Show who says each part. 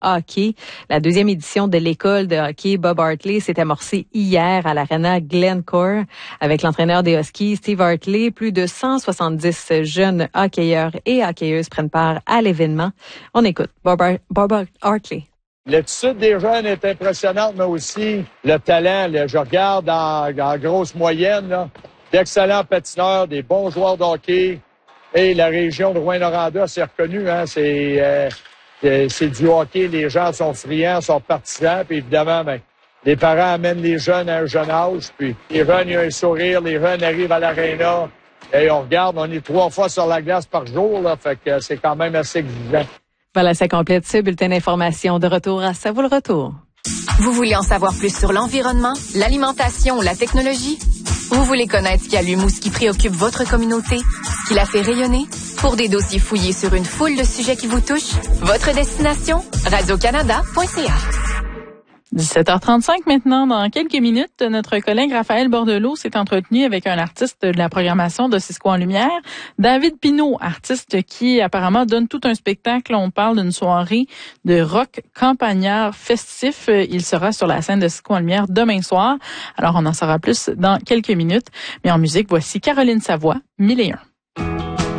Speaker 1: hockey. La deuxième édition de l'école de hockey Bob Hartley s'est amorcée hier à l'Arena Glencore avec l'entraîneur des Huskies, Steve Hartley. Plus de 170 jeunes hockeyeurs et hockeyeuses prennent part à l'événement. On écoute Bob Hartley.
Speaker 2: L'attitude des jeunes est impressionnante, mais aussi le talent. Là, je regarde en grosse moyenne, là, d'excellents patineurs, des bons joueurs de hockey. Et la région de Rouyn-Noranda, c'est reconnu, hein, c'est du hockey. Les gens sont friands, sont partisans. Puis évidemment, les parents amènent les jeunes à un jeune âge. Puis les jeunes, il y a un sourire. Les jeunes arrivent à l'aréna. Et on regarde, on est 3 fois sur la glace par jour. Là, fait que c'est quand même assez exigeant.
Speaker 1: Voilà, ça complète ce bulletin d'information. De retour à Ça vaut le retour.
Speaker 3: Vous voulez en savoir plus sur l'environnement, l'alimentation ou la technologie? Vous voulez connaître ce qui allume ou ce qui préoccupe votre communauté? Ce qui la fait rayonner? Pour des dossiers fouillés sur une foule de sujets qui vous touchent, votre destination? radiocanada.ca.
Speaker 4: 17h35 maintenant. Dans quelques minutes, notre collègue Raphaël Bordelot s'est entretenu avec un artiste de la programmation de Cisco en Lumière, David Pinault, artiste qui apparemment donne tout un spectacle. On parle d'une soirée de rock campagnard festif. Il sera sur la scène de Cisco en Lumière demain soir. Alors on en saura plus dans quelques minutes. Mais en musique, voici Caroline Savoie, 1001.